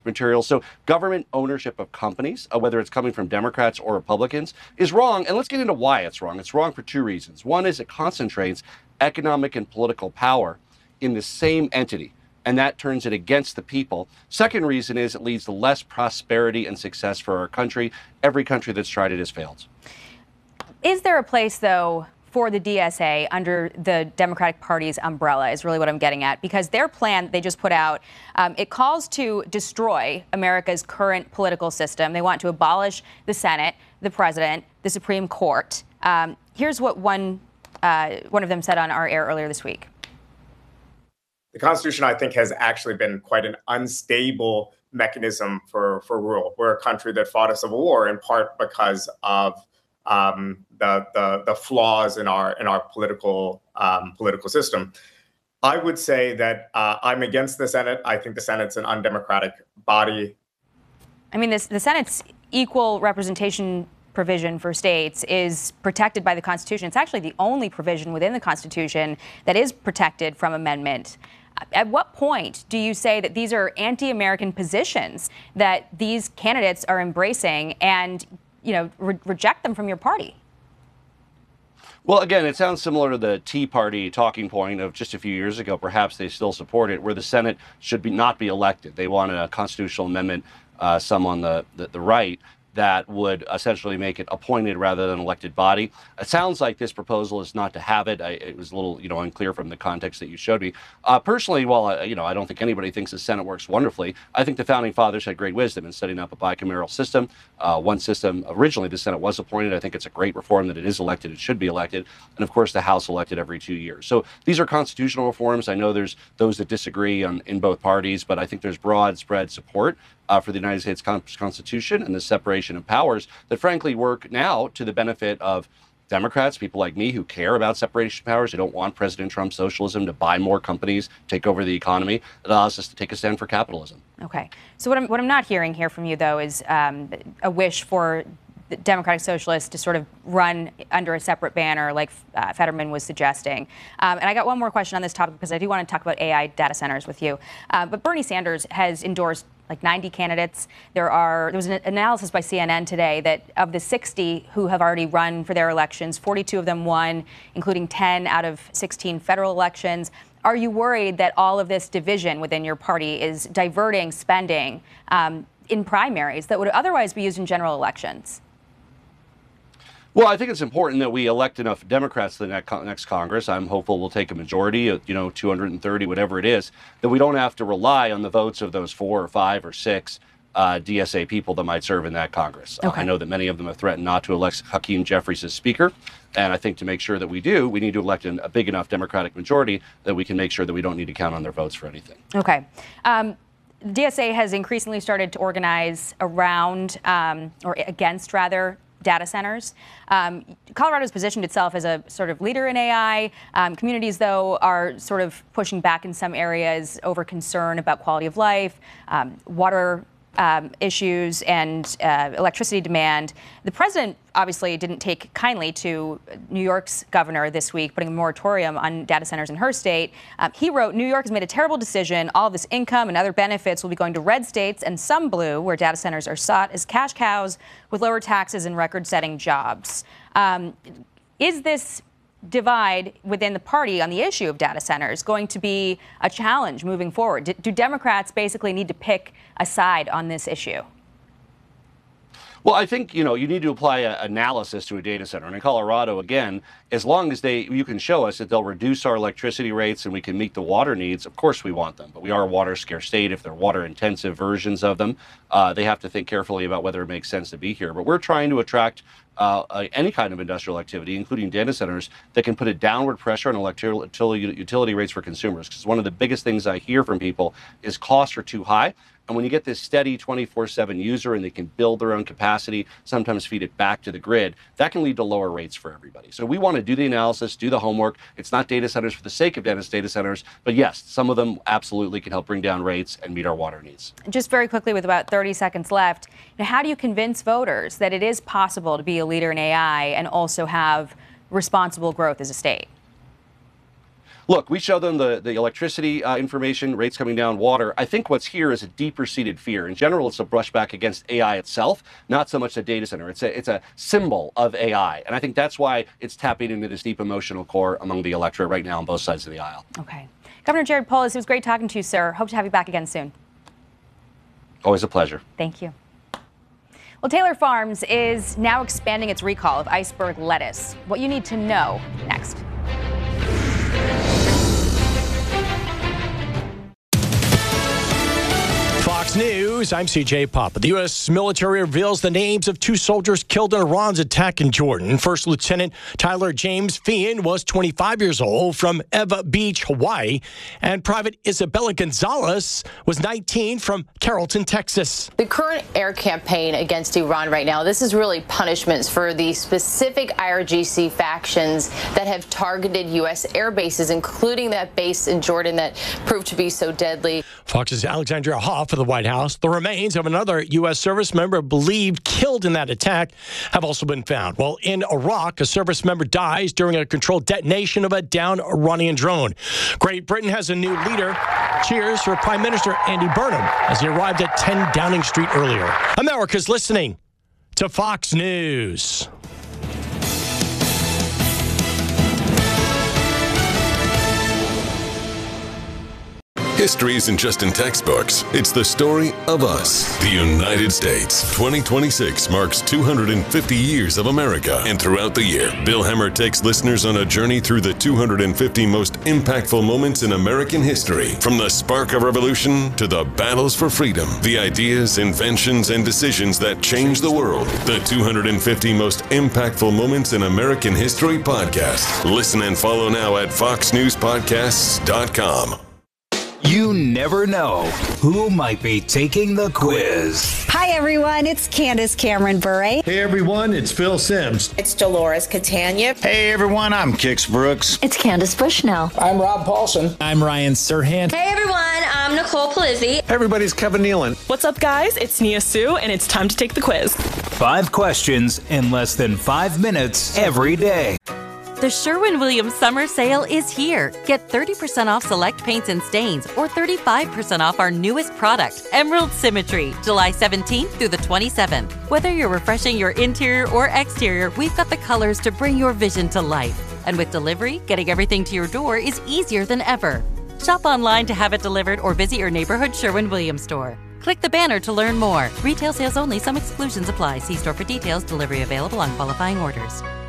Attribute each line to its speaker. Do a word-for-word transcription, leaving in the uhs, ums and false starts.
Speaker 1: materials. So government ownership of companies, uh, whether it's coming from Democrats or Republicans, is wrong. And let's get into why it's wrong. It's wrong for two reasons. One is it concentrates economic and political power in the same entity, and that turns it against the people. Second reason is it leads to less prosperity and success for our country. Every country that's tried it has failed.
Speaker 2: Is there a place, though, for the D S A under the Democratic Party's umbrella is really what I'm getting at, because their plan they just put out, um, it calls to destroy America's current political system. They want to abolish the Senate, the president, the Supreme Court. Um, here's what one, uh, one of them said on our air earlier this week.
Speaker 3: The Constitution, I think, has actually been quite an unstable mechanism for, for rule. We're a country that fought a civil war in part because of Um, the, the the flaws in our in our political um, political system. I would say that uh, I'm against the Senate. I think the Senate's an undemocratic body.
Speaker 2: I mean, this, the Senate's equal representation provision for states is protected by the Constitution. It's actually the only provision within the Constitution that is protected from amendment. At what point do you say that these are anti-American positions that these candidates are embracing and you know, re- reject them from your party?
Speaker 1: Well, again, it sounds similar to the Tea Party talking point of just a few years ago. Perhaps they still support it, where the Senate should be not be elected. They want a constitutional amendment, uh, some on the, the, the right, that would essentially make it appointed rather than elected body. It sounds like this proposal is not to have it. I, it was a little, you know, unclear from the context that you showed me. Uh, personally, while I, you know, I don't think anybody thinks the Senate works wonderfully, I think the founding fathers had great wisdom in setting up a bicameral system. Uh, one system, originally the Senate was appointed. I think it's a great reform that it is elected. It should be elected. And of course, the House elected every two years. So these are constitutional reforms. I know there's those that disagree on, in both parties, but I think there's broad spread support Uh, for the United States Constitution and the separation of powers that frankly work now to the benefit of Democrats, people like me who care about separation of powers. They don't want President Trump's socialism to buy more companies, take over the economy. It allows us to take a stand for capitalism.
Speaker 2: Okay. So what I'm, what I'm not hearing here from you, though, is um, a wish for the Democratic Socialists to sort of run under a separate banner like uh, Fetterman was suggesting. Um, and I got one more question on this topic because I do want to talk about A I data centers with you. Uh, but Bernie Sanders has endorsed like ninety candidates. There are there was an analysis by C N N today that of the sixty who have already run for their elections, forty-two of them won, including ten out of sixteen federal elections. Are you worried that all of this division within your party is diverting spending um, in primaries that would otherwise be used in general elections?
Speaker 1: Well, I think it's important that we elect enough Democrats to the next Congress. I'm hopeful we'll take a majority, of, you know, two hundred thirty, whatever it is, that we don't have to rely on the votes of those four or five or six uh, D S A people that might serve in that Congress. Okay. Uh, I know that many of them have threatened not to elect Hakeem Jeffries as Speaker. And I think to make sure that we do, we need to elect a big enough Democratic majority that we can make sure that we don't need to count on their votes for anything.
Speaker 2: Okay. Um, D S A has increasingly started to organize around, um, or against rather, data centers. Um, Colorado's positioned itself as a sort of leader in A I. Um, communities, though, are sort of pushing back in some areas over concern about quality of life, um, water um, issues, and uh, electricity demand. The president obviously didn't take kindly to New York's governor this week, putting a moratorium on data centers in her state. Um, he wrote, "New York has made a terrible decision. All of this income and other benefits will be going to red states and some blue, where data centers are sought as cash cows with lower taxes and record-setting jobs." Um, is this divide within the party on the issue of data centers going to be a challenge moving forward? Do, do Democrats basically need to pick a side on this issue?
Speaker 1: Well, I think, you know, you need to apply an analysis to a data center. And in Colorado, again, as long as they you can show us that they'll reduce our electricity rates and we can meet the water needs, of course we want them. But we are a water scarce state. If they're water intensive versions of them, uh, they have to think carefully about whether it makes sense to be here. But we're trying to attract uh, uh, any kind of industrial activity, including data centers, that can put a downward pressure on electric utility rates for consumers. Because one of the biggest things I hear from people is costs are too high. And when you get this steady twenty-four seven user and they can build their own capacity, sometimes feed it back to the grid, that can lead to lower rates for everybody. So we want to do the analysis, do the homework. It's not data centers for the sake of data centers, but yes, some of them absolutely can help bring down rates and meet our water needs.
Speaker 2: Just very quickly, with about thirty seconds left, how do you convince voters that it is possible to be a leader in A I and also have responsible growth as a state?
Speaker 1: look, we show them the, the electricity uh, information, rates coming down, water. I think what's here is a deeper-seated fear. In general, it's a brushback against A I itself, not so much the data center. It's a, it's a symbol of A I. And I think that's why it's tapping into this deep emotional core among the electorate right now on both sides of the aisle.
Speaker 2: Okay. Governor Jared Polis, it was great talking to you, sir. Hope to have you back again soon.
Speaker 1: Always a pleasure.
Speaker 2: Thank you. Well, Taylor Farms is now expanding its recall of iceberg lettuce. What you need to know next.
Speaker 4: Fox News, I'm C J Papa. The U S military reveals the names of two soldiers killed in Iran's attack in Jordan. First Lieutenant Tyler James Feehan was twenty-five years old from Eva Beach, Hawaii. And Private Isabella Gonzalez was nineteen from Carrollton, Texas.
Speaker 5: The current air campaign against Iran right now, this is really punishments for the specific I R G C factions that have targeted U S air bases, including that base in Jordan that proved to be so deadly.
Speaker 4: Fox's Alexandria Hoff of the White House. The remains of another U S service member believed killed in that attack have also been found. Well, in Iraq, a service member dies during a controlled detonation of a downed Iranian drone. Great Britain has a new leader. Cheers for Prime Minister Andy Burnham as he arrived at ten Downing Street earlier. America's listening to Fox News.
Speaker 6: History isn't just in textbooks. It's the story of us, the United States. twenty twenty-six marks two hundred fifty years of America. And throughout the year, Bill Hemmer takes listeners on a journey through the two hundred fifty most impactful moments in American history. From the spark of revolution to the battles for freedom, the ideas, inventions, and decisions that changed the world. The two hundred fifty most impactful moments in American history podcast. Listen and follow now at fox news podcasts dot com.
Speaker 7: You never know who might be taking the quiz.
Speaker 8: Hi, everyone. It's Candace Cameron Bure.
Speaker 9: Hey, everyone. It's Phil Sims.
Speaker 10: It's Dolores Catania.
Speaker 11: Hey, everyone. I'm Kix Brooks.
Speaker 12: It's Candace Bushnell.
Speaker 13: I'm Rob Paulson.
Speaker 14: I'm Ryan Serhant.
Speaker 15: Hey, everyone. I'm Nicole Palizzi.
Speaker 16: Hey, everybody. It's Kevin Nealon.
Speaker 17: What's up, guys? It's Nia Sue, and it's time to take the quiz.
Speaker 7: Five questions in less than five minutes every day.
Speaker 18: The Sherwin-Williams summer sale is here. Get thirty percent off select paints and stains or thirty-five percent off our newest product, Emerald Symmetry, July seventeenth through the twenty-seventh. Whether you're refreshing your interior or exterior, we've got the colors to bring your vision to life. And with delivery, getting everything to your door is easier than ever. Shop online to have it delivered or visit your neighborhood Sherwin-Williams store. Click the banner to learn more. Retail sales only. Some exclusions apply. See store for details. Delivery available on qualifying orders.